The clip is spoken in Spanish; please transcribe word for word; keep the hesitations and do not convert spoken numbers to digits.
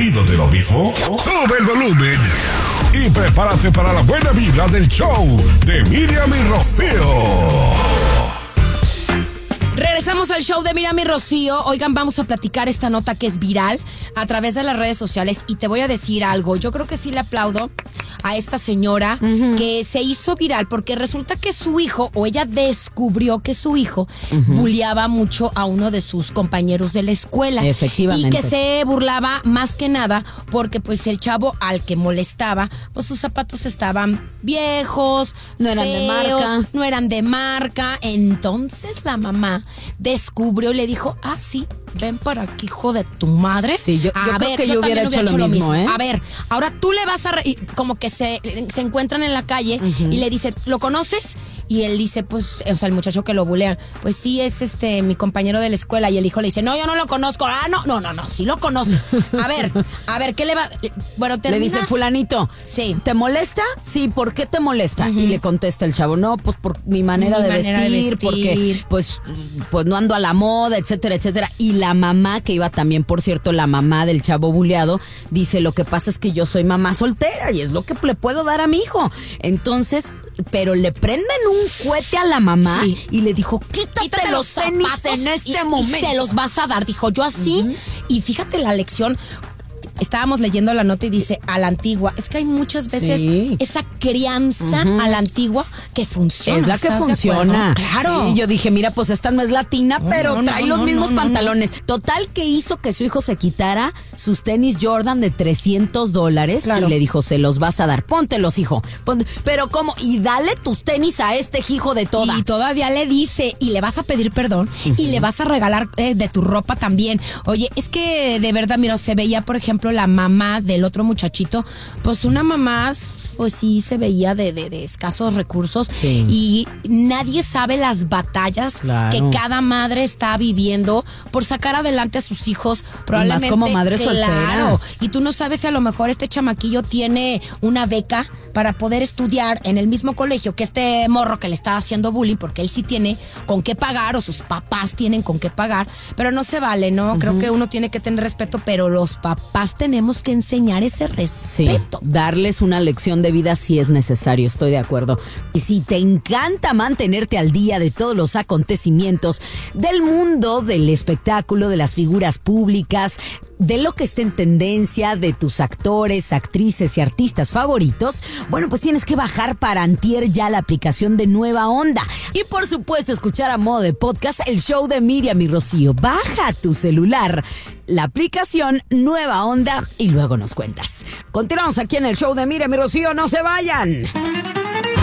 ¿Aburrido de lo mismo? Sube el volumen y prepárate para la buena vibra del show de Miriam y Rocío. Regresamos al show de Miriam y Rocío. Oigan, vamos a platicar esta nota que es viral a través de las redes sociales y te voy a decir algo. Yo creo que sí le aplaudo a esta señora uh-huh. que se hizo viral porque resulta que su hijo, o ella descubrió que su hijo uh-huh. bulleaba mucho a uno de sus compañeros de la escuela. Efectivamente. Y que se burlaba más que nada porque pues el chavo al que molestaba, pues sus zapatos estaban viejos, no eran feos, de marca. No eran de marca. Entonces la mamá descubrió y le dijo, ah, sí, ven para aquí, hijo de tu madre. Sí, yo, a yo ver, creo que yo, yo hubiera hecho, hecho lo mismo, mismo, ¿eh? A ver, ahora tú le vas a... Re- como que se, se encuentran en la calle uh-huh. y le dice, ¿lo conoces? Y él dice, pues, o sea, el muchacho que lo bulean, pues sí, es este mi compañero de la escuela. Y el hijo le dice, no, yo no lo conozco. Ah, no, no, no, no, sí lo conoces. A ver, a ver, ¿qué le va? Bueno, termina. Le dice, fulanito, sí. ¿te molesta? Sí, ¿por qué te molesta? Uh-huh. Y le contesta el chavo, no, pues por mi manera, mi de, manera vestir, de vestir, porque pues, pues no ando a la moda, etcétera, etcétera. Y la mamá, que iba también, por cierto, la mamá del chavo buleado, dice, lo que pasa es que yo soy mamá soltera y es lo que le puedo dar a mi hijo. Entonces, pero le prenden un cohete a la mamá sí. y le dijo, quítate, quítate los tenis en este y, momento. Y se los vas a dar, dijo yo así. Uh-huh. Y fíjate la lección. Estábamos leyendo la nota y dice, a la antigua. Es que hay muchas veces sí. esa crianza uh-huh. a la antigua que funciona. Es la que funciona. Claro. Sí, yo dije, mira, pues esta no es latina, no, pero no, trae no, los no, mismos no, pantalones. No, no. Total, que hizo que su hijo se quitara sus tenis Jordan de trescientos dólares claro. y le dijo, se los vas a dar. Póntelos, hijo. Ponte. Pero ¿cómo? Y dale tus tenis a este hijo de toda. Y todavía le dice, y le vas a pedir perdón uh-huh. y le vas a regalar eh, de tu ropa también. Oye, es que de verdad, mira, se veía, por ejemplo, la mamá del otro muchachito, pues una mamá, pues sí se veía de, de, de escasos recursos sí. y nadie sabe las batallas claro. que cada madre está viviendo por sacar adelante a sus hijos, probablemente. Más como madre claro, soltera. Y tú no sabes si a lo mejor este chamaquillo tiene una beca para poder estudiar en el mismo colegio que este morro que le está haciendo bullying, porque él sí tiene con qué pagar o sus papás tienen con qué pagar, pero no se vale, ¿no? Uh-huh. Creo que uno tiene que tener respeto, pero los papás tenemos que enseñar ese respeto. Sí, darles una lección de vida si es necesario, estoy de acuerdo. Y si te encanta mantenerte al día de todos los acontecimientos del mundo del espectáculo, de las figuras públicas, de lo que está en tendencia, de tus actores, actrices y artistas favoritos, bueno, pues tienes que bajar para antier ya la aplicación de Nueva Onda. Y por supuesto, escuchar a modo de podcast el show de Miriam y Rocío. Baja a tu celular la aplicación Nueva Onda y luego nos cuentas. Continuamos aquí en el show de Miriam y Rocío, no se vayan.